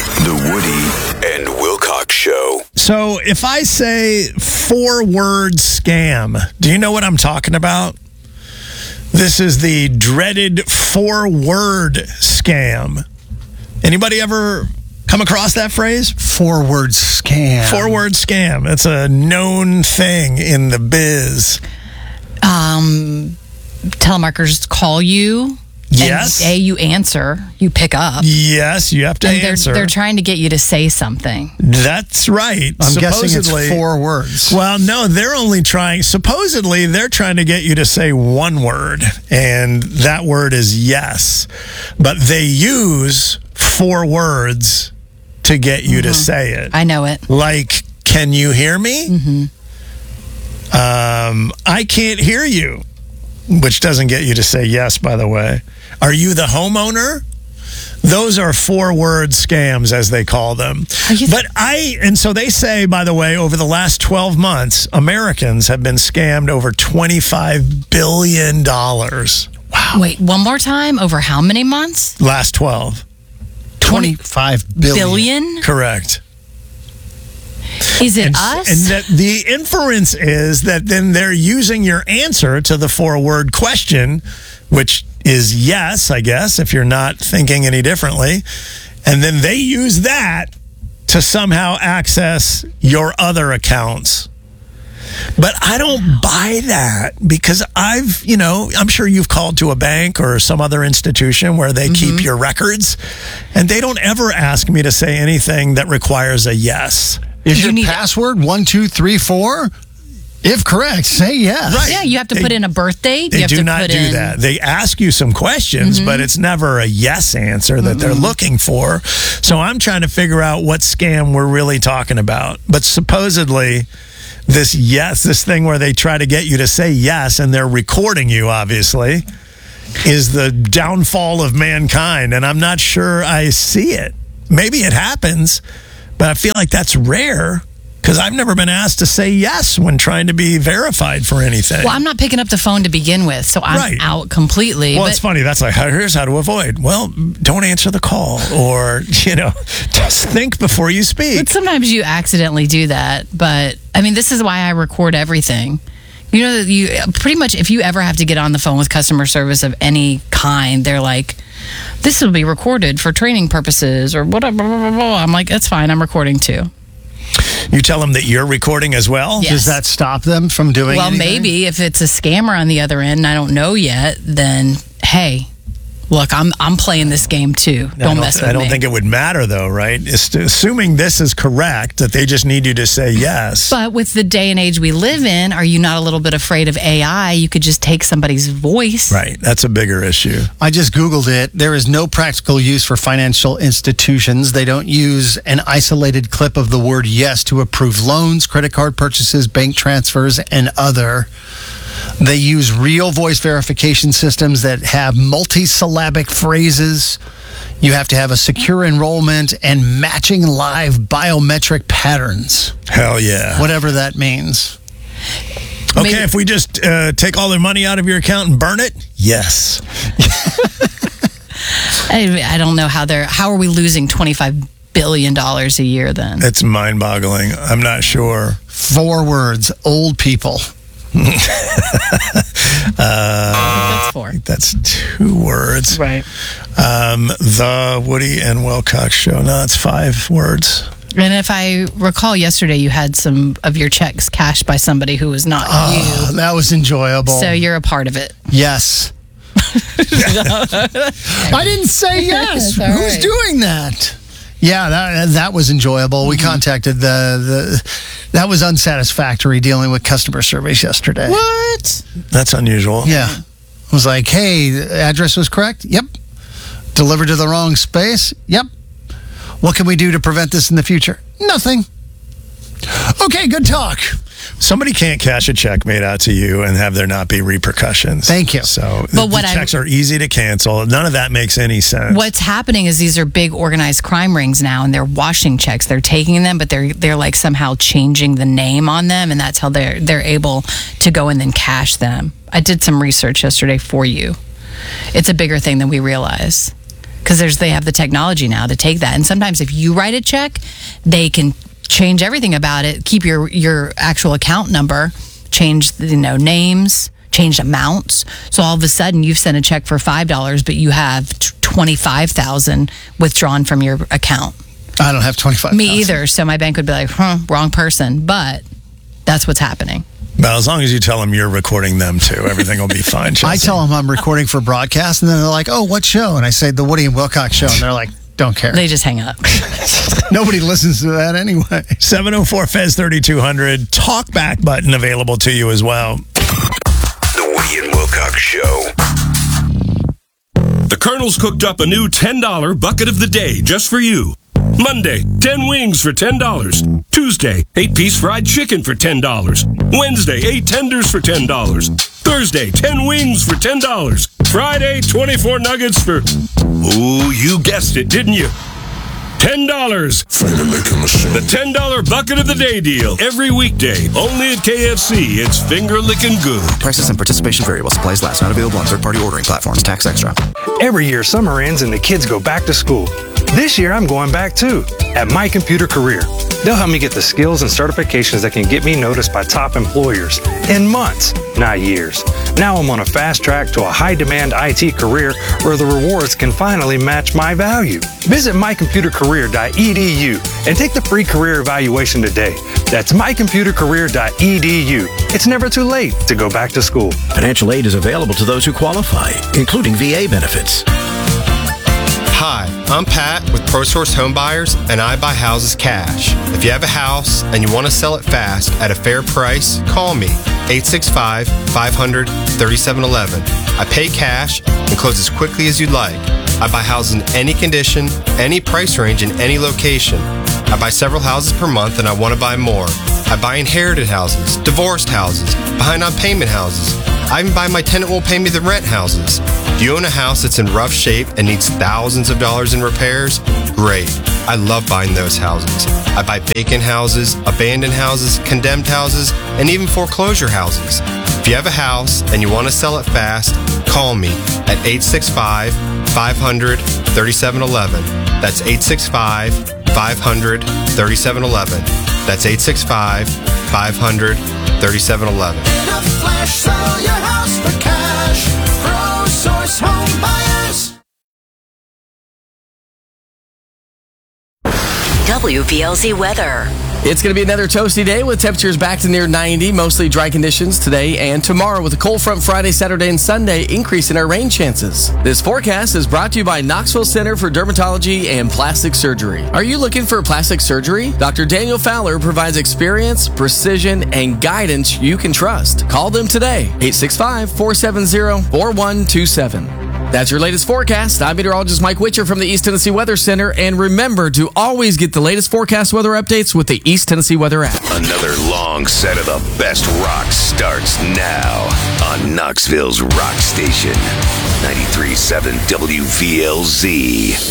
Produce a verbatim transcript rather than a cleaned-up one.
The Woody and Wilcox Show. So if I say four-word scam, do you know what I'm talking about? This is the dreaded four-word scam. Anybody ever come across that phrase? Four-word scam. Four-word scam. It's a known thing in the biz. Um, telemarketers call you. Yes. And A, you answer. You pick up. Yes, you have to and they're, answer. They're trying to get you to say something. That's right. I'm supposedly, guessing it's four words. Well, no, they're only trying, supposedly, they're trying to get you to say one word, and that word is yes. But they use four words to get you mm-hmm. to say it. I know it. Like, can you hear me? Mm-hmm. Um, I can't hear you, which doesn't get you to say yes, by the way. Are you the homeowner? Those are four-word scams, as they call them. Th- but I, and so they say, by the way, over the last twelve months, Americans have been scammed over twenty-five billion dollars. Wow. Wait, one more time? Over how many months? Last twelve. twenty-five billion. Billion? Correct. Is it and, us? And that the inference is that then they're using your answer to the four-word question, which is yes, I guess, if you're not thinking any differently. And then they use that to somehow access your other accounts. But I don't buy that because I've, you know, I'm sure you've called to a bank or some other institution where they mm-hmm. keep your records, and they don't ever ask me to say anything that requires a yes. Is your password one, two, three, four? If correct, say yes. Right. Yeah, you have to they, put in a birth date. They you have do to not put do in... that. They ask you some questions, mm-hmm. but it's never a yes answer that mm-hmm. they're looking for. So I'm trying to figure out what scam we're really talking about. But supposedly, this yes, this thing where they try to get you to say yes, and they're recording you, obviously, is the downfall of mankind. And I'm not sure I see it. Maybe it happens, but I feel like that's rare. Because I've never been asked to say yes when trying to be verified for anything. Well, I'm not picking up the phone to begin with, so I'm right. out completely. Well, but it's funny. That's like, here's how to avoid. Well, don't answer the call, or, you know, just think before you speak. But sometimes you accidentally do that. But, I mean, this is why I record everything. You know, that you pretty much, if you ever have to get on the phone with customer service of any kind, they're like, this will be recorded for training purposes or whatever. Blah, blah, blah. I'm like, that's fine. I'm recording too. You tell them that you're recording as well? Yes. Does that stop them from doing well, anything? Well, maybe if it's a scammer on the other end and I don't know yet, then, hey, look, I'm I'm playing this game too. Don't, don't mess with me. I don't me. think it would matter, though, right? It's assuming this is correct, that they just need you to say yes. But with the day and age we live in, are you not a little bit afraid of A I? You could just take somebody's voice. Right. That's a bigger issue. I just Googled it. There is no practical use for financial institutions. They don't use an isolated clip of the word yes to approve loans, credit card purchases, bank transfers, and other. They use real voice verification systems that have multi-syllabic phrases. You have to have a secure enrollment and matching live biometric patterns. Hell yeah. Whatever that means. Okay, Maybe. if we just uh, take all their money out of your account and burn it, yes. I, I don't know how they're, how are we losing twenty-five billion dollars a year then? It's mind-boggling. I'm not sure. Four words, old people. uh, that's four. That's two words. Right. Um, the Woody and Wilcox Show. No, it's five words. And if I recall yesterday, you had some of your checks cashed by somebody who was not oh, you. That was enjoyable. So you're a part of it. Yes. I didn't say yes. Who's right. doing that? Yeah, that that was enjoyable. We mm-hmm. contacted the, the, that was unsatisfactory dealing with customer service yesterday. What? That's unusual. Yeah. It was like, hey, the address was correct? Yep. Delivered to the wrong space? Yep. What can we do to prevent this in the future? Nothing. Okay, good talk. Somebody can't cash a check made out to you and have there not be repercussions. Thank you. So but the, what the I, checks are easy to cancel. None of that makes any sense. What's happening is these are big organized crime rings now, and they're washing checks. They're taking them, but they're they're like somehow changing the name on them, and that's how they're they're able to go and then cash them. I did some research yesterday for you. It's a bigger thing than we realize. because there's they have the technology now to take that. And sometimes if you write a check, they can change everything about it, keep your your actual account number, change the, you know, names, change amounts. So all of a sudden you've sent a check for five dollars, but you have twenty-five thousand withdrawn from your account. I don't have twenty-five thousand. Me either. So my bank would be like, huh, wrong person. But that's what's happening. Well, as long as you tell them you're recording them too, everything will be fine. Chelsea. I tell them I'm recording for broadcast, and then they're like, oh, what show? And I say, the Woody and Wilcox Show. And they're like, don't care. They just hang up. Nobody listens to that anyway. seven oh four F E Z thirty-two hundred. Talkback button available to you as well. The Woody and Wilcox Show. The Colonel's cooked up a new ten dollar bucket of the day just for you. Monday, ten wings for ten dollars. Tuesday, eight piece fried chicken for ten dollars. Wednesday, eight tenders for ten dollars. Thursday, ten wings for ten dollars. Friday, twenty-four nuggets for... Ooh, you guessed it, didn't you? ten dollars. The ten dollar bucket of the day deal. Every weekday, only at K F C. It's finger licking good. Prices and participation vary. Supplies last. Not available on third-party ordering platforms. Tax extra. Every year, summer ends and the kids go back to school. This year, I'm going back too, at My Computer Career. They'll help me get the skills and certifications that can get me noticed by top employers in months, not years. Now I'm on a fast track to a high-demand I T career where the rewards can finally match my value. Visit my computer career dot e d u and take the free career evaluation today. That's my computer career dot e d u. It's never too late to go back to school. Financial aid is available to those who qualify, including V A benefits. Hi, I'm Pat with ProSource Home Buyers, and I buy houses cash. If you have a house and you want to sell it fast at a fair price, call me, eight six five, five hundred, thirty-seven eleven. I pay cash and close as quickly as you'd like. I buy houses in any condition, any price range, in any location. I buy several houses per month, and I want to buy more. I buy inherited houses, divorced houses, behind on payment houses. I even buy my tenant won't pay me the rent houses. Do you own a house that's in rough shape and needs thousands of dollars in repairs? Great. I love buying those houses. I buy vacant houses, abandoned houses, condemned houses, and even foreclosure houses. If you have a house and you want to sell it fast, call me at eight six five, five hundred, thirty-seven eleven. That's eight six five, five hundred, thirty-seven eleven. That's eight six five, five hundred, thirty-seven eleven. In a flash, sell your house for cash. ProSource Home Buyers. W V L Z weather. It's going to be another toasty day with temperatures back to near ninety, mostly dry conditions today and tomorrow with a cold front Friday, Saturday, and Sunday, increase in our rain chances. This forecast is brought to you by Knoxville Center for Dermatology and Plastic Surgery. Are you looking for plastic surgery? Doctor Daniel Fowler provides experience, precision, and guidance you can trust. Call them today, eight six five, four seven zero, four one two seven. That's your latest forecast. I'm meteorologist Mike Witcher from the East Tennessee Weather Center. And remember to always get the latest forecast weather updates with the East Tennessee Weather app. Another long set of the best rock starts now on Knoxville's Rock Station, ninety-three point seven W V L Z.